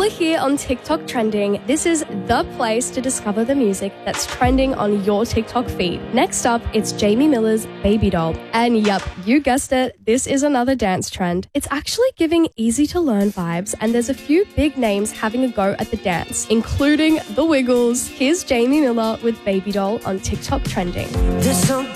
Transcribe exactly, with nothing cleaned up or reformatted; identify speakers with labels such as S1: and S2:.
S1: Miller here on TikTok Trending. This is the place to discover the music that's trending on your TikTok feed. Next up, it's Jamie Miller's Baby Doll. And yup, you guessed it, this is another dance trend. It's actually giving easy-to-learn vibes, and there's a few big names having a go at the dance, including The Wiggles. Here's Jamie Miller with Baby Doll on TikTok Trending.